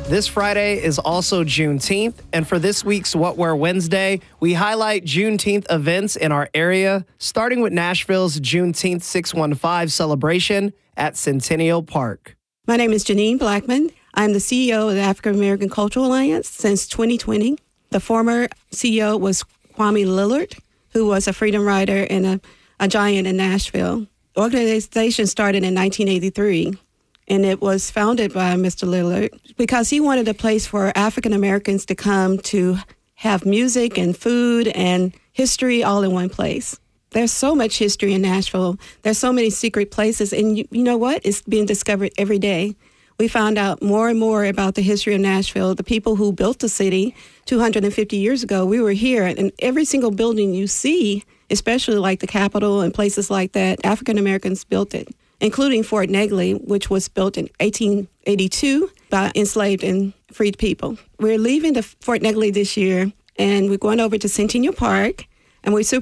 This Friday is also Juneteenth, and for this week's What Wear Wednesday, we highlight Juneteenth events in our area, starting with Nashville's Juneteenth 615 celebration at Centennial Park. My name is Janine Blackman. I'm the CEO of the African American Cultural Alliance since 2020. The former CEO was Kwame Lillard, who was a freedom rider and a giant in Nashville. The organization started in 1983. And it was founded by Mr. Lillard because he wanted a place for African Americans to come to have music and food and history all in one place. There's so much history in Nashville. There's so many secret places. And you know what? It's being discovered every day. We found out more and more about the history of Nashville, the people who built the city 250 years ago. We were here, and every single building you see, especially like the Capitol and places like that, African Americans built it, including Fort Negley, which was built in 1882 by enslaved and freed people. We're leaving the Fort Negley this year, and we're going over to Centennial Park, and we're super